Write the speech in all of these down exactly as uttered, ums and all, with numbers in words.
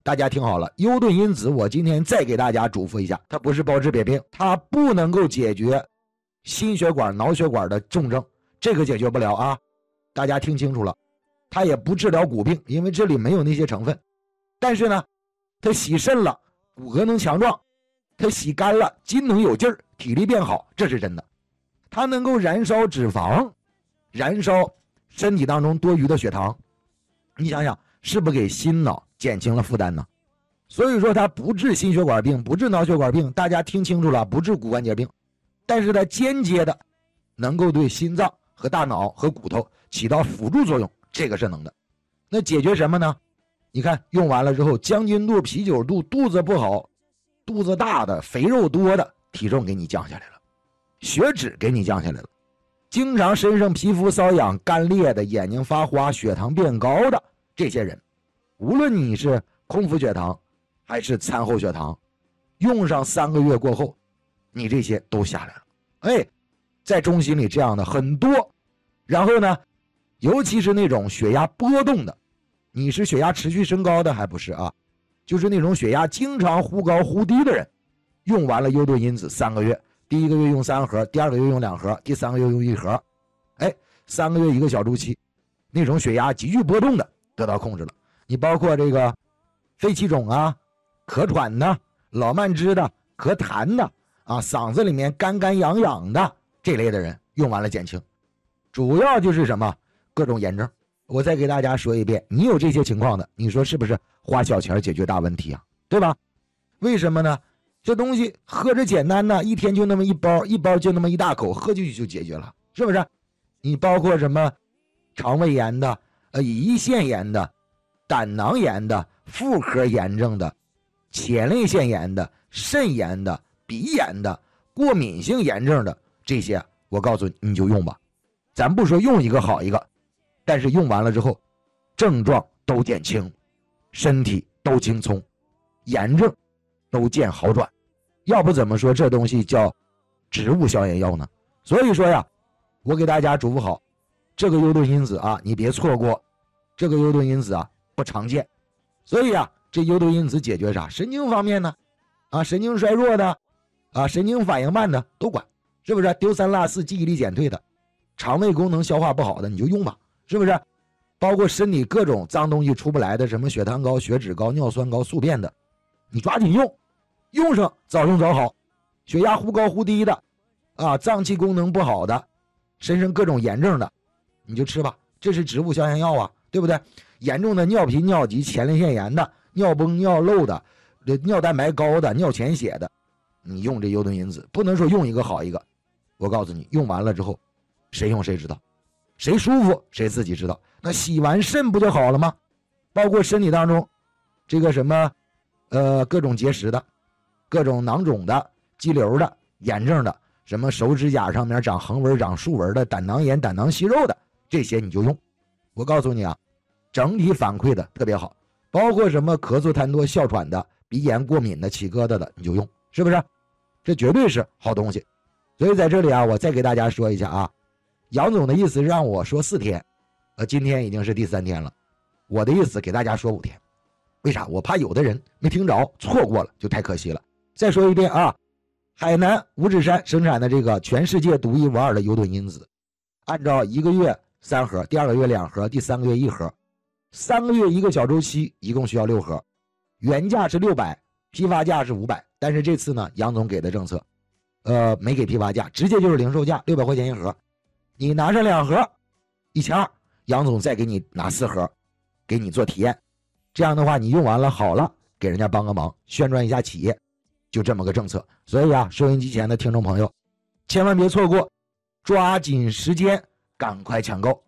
大家听好了，优盾因子我今天再给大家嘱咐一下，它不是包治百病，它不能够解决心血管脑血管的重症，这个解决不了啊，大家听清楚了。它也不治疗骨病，因为这里没有那些成分。但是呢，它洗肾了，骨骼能强壮；它洗干了，筋能有劲儿，体力变好，这是真的。它能够燃烧脂肪，燃烧身体当中多余的血糖。你想想，是不是给心脑减轻了负担呢？所以说它不治心血管病，不治脑血管病，大家听清楚了，不治骨关节病。但是它间接的能够对心脏和大脑和骨头起到辅助作用，这个是能的。那解决什么呢？你看用完了之后，将军肚、啤酒肚，肚子不好，肚子大的、肥肉多的，体重给你降下来了，血脂给你降下来了，经常身上皮肤瘙痒、干裂的、眼睛发花、血糖变高的这些人，无论你是空腹血糖还是餐后血糖，用上三个月过后，你这些都下来了。哎，在中心里这样的很多。然后呢，尤其是那种血压波动的，你是血压持续升高的还不是啊？就是那种血压经常忽高忽低的人，用完了优盾因子三个月，第一个月用三盒，第二个月用两盒，第三个月用一盒，哎，三个月一个小周期，那种血压急剧波动的得到控制了。你包括这个肺气肿啊、咳喘的、老慢支的、咳痰的啊，嗓子里面干干痒痒的这类的人，用完了减轻。主要就是什么？各种炎症。我再给大家说一遍，你有这些情况的，你说是不是花小钱解决大问题啊？对吧？为什么呢？这东西喝着简单呢，一天就那么一包，一包就那么一大口，喝进去就解决了，是不是？你包括什么肠胃炎的、呃胰腺炎的、胆囊炎的、妇科炎症的、前列腺炎的、肾炎的、鼻炎的、过敏性炎症的，这些我告诉你，你就用吧。咱不说用一个好一个，但是用完了之后，症状都减轻，身体都轻松，炎症都见好转。要不怎么说这东西叫植物消炎药呢？所以说呀，我给大家嘱咐好，这个优盾因子啊，你别错过。这个优盾因子啊不常见，所以啊，这优盾因子解决啥？神经方面呢？啊，神经衰弱的，啊，神经反应慢的都管，是不是？丢三落四、记忆力减退的，肠胃功能消化不好的你就用吧，是不是？包括身体各种脏东西出不来的，什么血糖高、血脂高、尿酸高、宿便的，你抓紧用，用上早用早好。血压忽高忽低的，啊，脏器功能不好的，身上各种炎症的，你就吃吧，这是植物消炎药啊，对不对？严重的尿频尿急、前列腺炎的、尿崩尿漏的、尿蛋白高的、尿潜血的，你用这优盾因子，不能说用一个好一个。我告诉你，用完了之后，谁用谁知道，谁舒服谁自己知道。那洗完肾不就好了吗？包括身体当中这个什么呃各种结石的、各种囊肿的、肌瘤的、炎症的，什么手指甲上面长横纹长竖纹的、胆囊炎胆囊息肉的，这些你就用。我告诉你啊，整体反馈的特别好。包括什么咳嗽痰多哮喘的、鼻炎过敏的、起疙瘩的，你就用，是不是？这绝对是好东西。所以在这里啊，我再给大家说一下啊，杨总的意思让我说四天，呃，今天已经是第三天了，我的意思给大家说五天。为啥？我怕有的人没听着，错过了就太可惜了。再说一遍啊，海南五指山生产的这个全世界独一无二的优盾因子，按照一个月三盒，第二个月两盒，第三个月一盒，三个月一个小周期，一共需要六盒，原价是六百，批发价是五百，但是这次呢，杨总给的政策，呃，没给批发价，直接就是零售价六百块钱一盒，你拿上两盒，一千二，杨总再给你拿四盒，给你做体验，这样的话你用完了好了，给人家帮个忙，宣传一下企业，就这么个政策。所以啊，收音机前的听众朋友，千万别错过，抓紧时间，赶快抢购。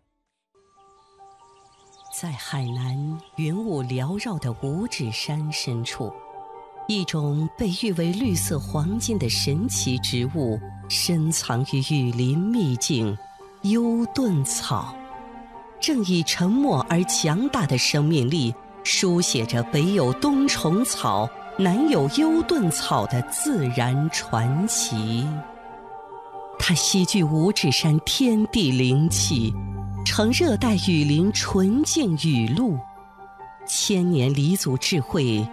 在海南云雾缭绕的五指山深处，一种被誉为绿色黄金的神奇植物深藏于雨林秘境——优盾草，正以沉默而强大的生命力书写着北有冬虫草、南有优盾草的自然传奇。它吸聚五指山天地灵气，呈热带雨林纯净雨露， 千年黎祖智慧